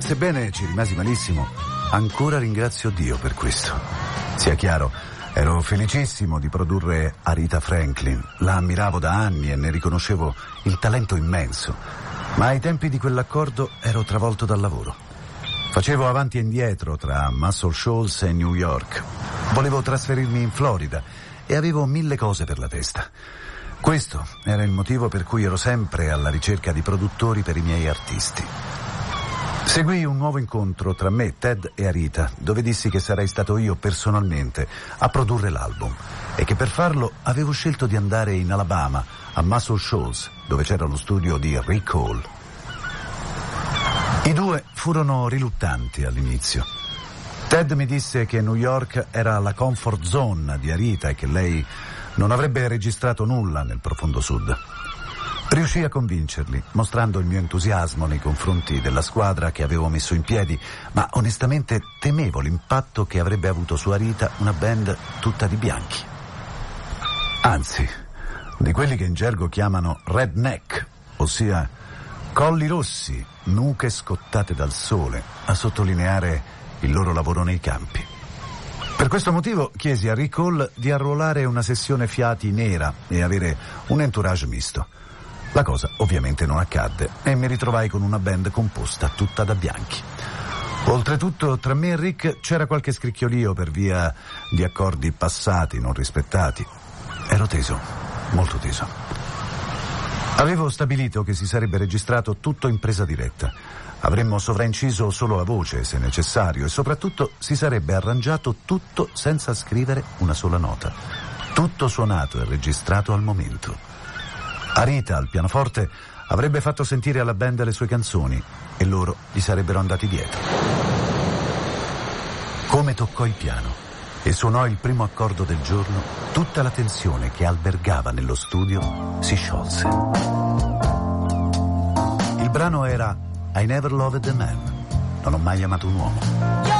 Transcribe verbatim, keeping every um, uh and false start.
sebbene ci rimasi malissimo, ancora ringrazio Dio per questo. Sia chiaro, ero felicissimo di produrre Aretha Franklin. La ammiravo da anni e ne riconoscevo il talento immenso. Ma ai tempi di quell'accordo ero travolto dal lavoro. Facevo avanti e indietro tra Muscle Shoals e New York. Volevo trasferirmi in Florida e avevo mille cose per la testa. Questo era il motivo per cui ero sempre alla ricerca di produttori per i miei artisti. Seguì un nuovo incontro tra me, Ted e Aretha, dove dissi che sarei stato io personalmente a produrre l'album e che per farlo avevo scelto di andare in Alabama, a Muscle Shoals, dove c'era lo studio di Rick Hall. I due furono riluttanti all'inizio. Ted mi disse che New York era la comfort zone di Aretha e che lei non avrebbe registrato nulla nel profondo sud. Riuscii a convincerli, mostrando il mio entusiasmo nei confronti della squadra che avevo messo in piedi, ma onestamente temevo l'impatto che avrebbe avuto su Aretha una band tutta di bianchi. Anzi, di quelli che in gergo chiamano redneck, ossia colli rossi, nuche scottate dal sole, a sottolineare il loro lavoro nei campi. Per questo motivo chiesi a Rick Hall di arruolare una sessione fiati nera e avere un entourage misto. La cosa ovviamente non accadde e mi ritrovai con una band composta tutta da bianchi. Oltretutto, tra me e Rick c'era qualche scricchiolio per via di accordi passati non rispettati. Ero teso, molto teso. Avevo stabilito che si sarebbe registrato tutto in presa diretta. Avremmo sovrainciso solo la voce, se necessario, e soprattutto si sarebbe arrangiato tutto senza scrivere una sola nota. Tutto suonato e registrato al momento. Aretha, al pianoforte, avrebbe fatto sentire alla band le sue canzoni e loro gli sarebbero andati dietro. Come toccò il piano e suonò il primo accordo del giorno, tutta la tensione che albergava nello studio si sciolse. Il brano era I Never Loved a Man. Non ho mai amato un uomo.